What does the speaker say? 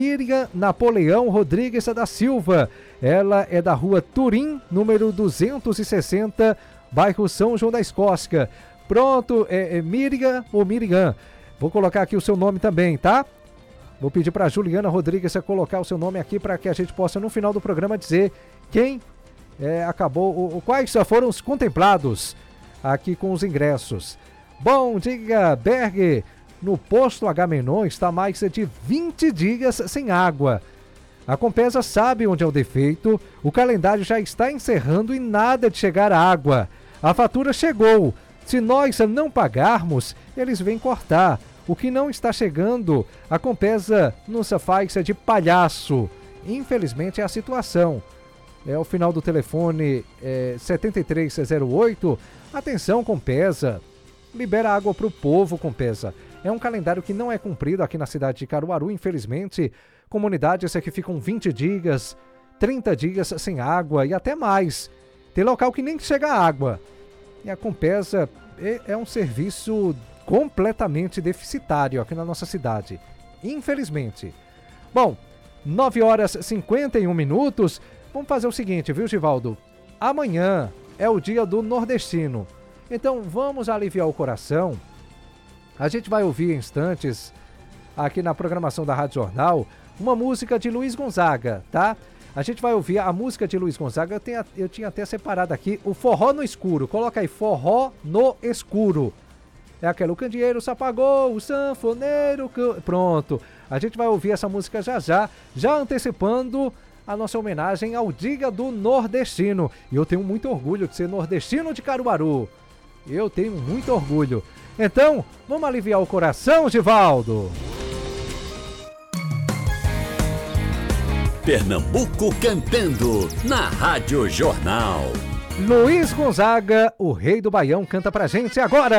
Miriam Napoleão Rodrigues da Silva. Ela é da rua Turim, número 260, bairro São João da Escócia. Pronto, Miriam ou Miriam. Vou colocar aqui o seu nome também, tá? Vou pedir para Juliana Rodrigues colocar o seu nome aqui para que a gente possa, no final do programa, dizer quem acabou, quais foram os contemplados aqui com os ingressos. Bom dia, Berg. No posto Agamenon está mais de 20 dias sem água. A Compesa sabe onde é o defeito, o calendário já está encerrando e nada de chegar água. A fatura chegou. Se nós não pagarmos, eles vêm cortar. O que não está chegando, a Compesa nos faz de palhaço. Infelizmente é a situação. É o final do telefone 7308. Atenção, Compesa. Libera água para o povo, Compesa. É um calendário que não é cumprido aqui na cidade de Caruaru, infelizmente. Comunidades que ficam 20 dias, 30 dias sem água e até mais. Tem local que nem chega água. E a Compesa é um serviço completamente deficitário aqui na nossa cidade, infelizmente. Bom, 9h51. Vamos fazer o seguinte, viu, Givaldo? Amanhã é o dia do nordestino. Então vamos aliviar o coração. A gente vai ouvir em instantes, aqui na programação da Rádio Jornal, uma música de Luiz Gonzaga, tá? A gente vai ouvir a música de Luiz Gonzaga. Eu tinha até separado aqui o Forró no Escuro. Coloca aí, Forró no Escuro. É aquele, o candeeiro se apagou, o sanfoneiro... Pronto, a gente vai ouvir essa música já antecipando a nossa homenagem ao Dia do Nordestino. E eu tenho muito orgulho de ser nordestino de Caruaru. Eu tenho muito orgulho. Então, vamos aliviar o coração, Givaldo. Pernambuco cantando na Rádio Jornal. Luiz Gonzaga, o rei do Baião, canta pra gente agora.